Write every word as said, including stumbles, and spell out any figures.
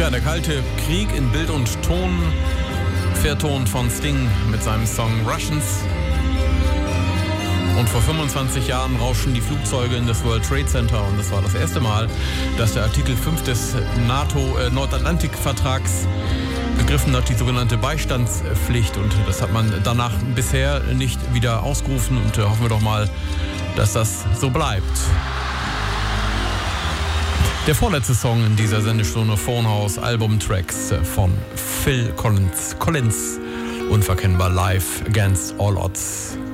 Ja, der Kalte Krieg in Bild und Ton, vertont von Sting mit seinem Song Russians. Und vor fünfundzwanzig Jahren rauschen die Flugzeuge in das World Trade Center und das war das erste Mal, dass der Artikel fünf des NATO-Nordatlantik-Vertrags begriffen hat, die sogenannte Beistandspflicht. Und das hat man danach bisher nicht wieder ausgerufen und äh, hoffen wir doch mal, dass das so bleibt. Der vorletzte Song in dieser Sendestunde, Phonehouse Album-Tracks von Phil Collins. Collins, unverkennbar live against all odds.